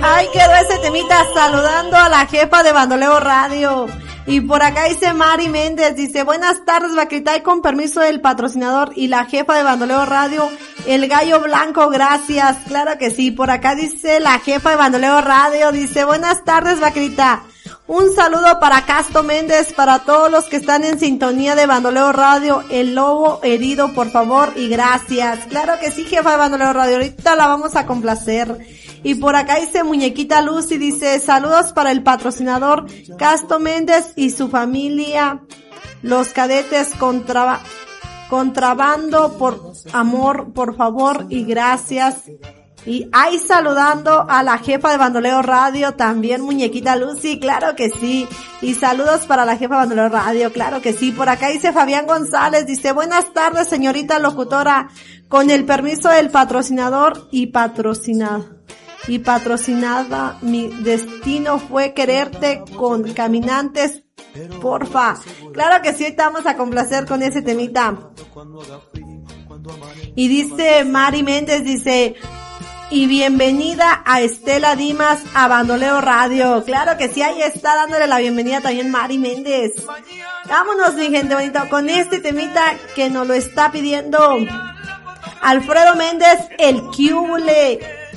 Ay, quedó ese temita saludando a la jefa de Bandoleo Radio. Y por acá dice Mari Méndez, dice, buenas tardes, Vaquita, y con permiso del patrocinador y la jefa de Bandoleo Radio, el gallo blanco, gracias. Claro que sí, por acá dice la jefa de Bandoleo Radio, dice, buenas tardes, Vaquita. Un saludo para Casto Méndez, para todos los que están en sintonía de Bandoleo Radio, el lobo herido, por favor, y gracias. Claro que sí, jefa de Bandoleo Radio, ahorita la vamos a complacer. Y por acá dice Muñequita Lucy, dice, saludos para el patrocinador Casto Méndez y su familia, los cadetes contrabando, por amor, por favor, y gracias. Y ahí saludando a la jefa de Bandoleo Radio, también Muñequita Lucy, claro que sí. Y saludos para la jefa de Bandoleo Radio, claro que sí. Por acá dice Fabián González, dice, buenas tardes, señorita locutora, con el permiso del patrocinador y patrocinada, mi destino fue quererte con Caminantes, porfa. Claro que sí, ahorita vamos a complacer con ese temita. Y dice Mari Méndez, dice, y bienvenida a Estela Dimas a Bandoleo Radio. Claro que sí, ahí está dándole la bienvenida también Mari Méndez. Vámonos, mi gente bonita, con este temita que nos lo está pidiendo Alfredo Méndez, el Cúbule.